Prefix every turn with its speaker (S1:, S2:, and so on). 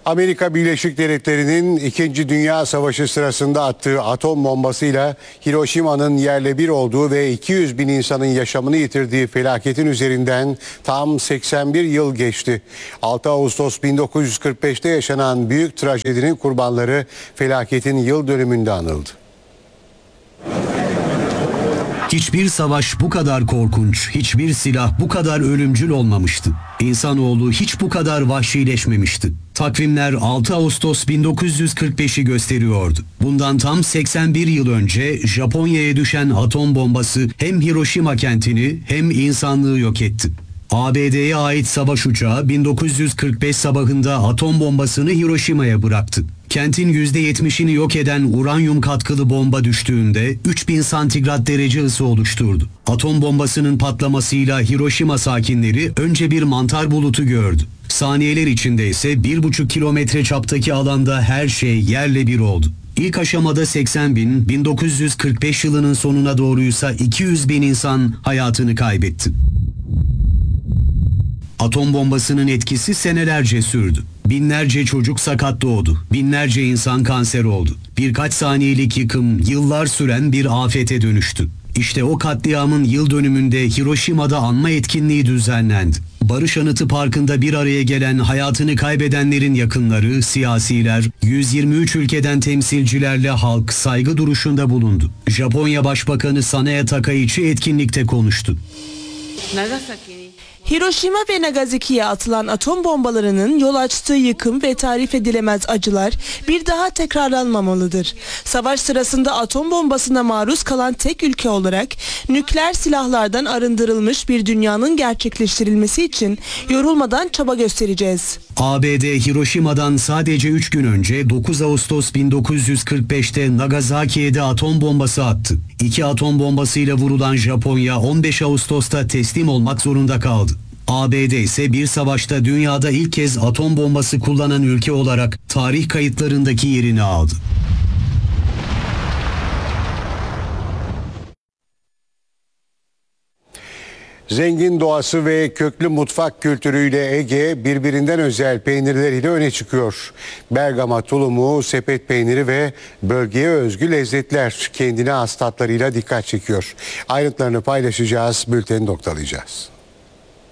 S1: Amerika Birleşik Devletleri'nin 2. Dünya Savaşı sırasında attığı atom bombasıyla Hiroşima'nın yerle bir olduğu ve 200 bin insanın yaşamını yitirdiği felaketin üzerinden tam 81 yıl geçti. 6 Ağustos 1945'te yaşanan büyük trajedinin kurbanları felaketin yıl dönümünde anıldı.
S2: Hiçbir savaş bu kadar korkunç, hiçbir silah bu kadar ölümcül olmamıştı. İnsanoğlu hiç bu kadar vahşileşmemişti. Takvimler 6 Ağustos 1945'i gösteriyordu. Bundan tam 81 yıl önce Japonya'ya düşen atom bombası hem Hiroşima kentini hem insanlığı yok etti. ABD'ye ait savaş uçağı 1945 sabahında atom bombasını Hiroşima'ya bıraktı. Kentin %70'ini yok eden uranyum katkılı bomba düştüğünde 3000 santigrat derece ısı oluşturdu. Atom bombasının patlamasıyla Hiroşima sakinleri önce bir mantar bulutu gördü. Saniyeler içinde ise 1,5 kilometre çaptaki alanda her şey yerle bir oldu. İlk aşamada 80 bin, 1945 yılının sonuna doğruysa 200 bin insan hayatını kaybetti. Atom bombasının etkisi senelerce sürdü. Binlerce çocuk sakat doğdu. Binlerce insan kanser oldu. Birkaç saniyelik yıkım yıllar süren bir afete dönüştü. İşte o katliamın yıl dönümünde Hiroşima'da anma etkinliği düzenlendi. Barış Anıtı Parkı'nda bir araya gelen hayatını kaybedenlerin yakınları, siyasiler, 123 ülkeden temsilcilerle halk saygı duruşunda bulundu. Japonya Başbakanı Sanae Takaichi etkinlikte konuştu.
S3: Hiroşima ve Nagasaki'ye atılan atom bombalarının yol açtığı yıkım ve tarif edilemez acılar bir daha tekrarlanmamalıdır. Savaş sırasında atom bombasına maruz kalan tek ülke olarak nükleer silahlardan arındırılmış bir dünyanın gerçekleştirilmesi için yorulmadan çaba göstereceğiz.
S2: ABD Hiroşima'dan sadece 3 gün önce 9 Ağustos 1945'te Nagasaki'ye de atom bombası attı. 2 atom bombasıyla vurulan Japonya 15 Ağustos'ta teslim olmak zorunda kaldı. ABD ise bir savaşta dünyada ilk kez atom bombası kullanan ülke olarak tarih kayıtlarındaki yerini aldı.
S1: Zengin doğası ve köklü mutfak kültürüyle Ege birbirinden özel peynirleriyle öne çıkıyor. Bergama tulumu, sepet peyniri ve bölgeye özgü lezzetler kendine has tatlarıyla dikkat çekiyor. Ayrıntılarını paylaşacağız, bülteni noktalayacağız.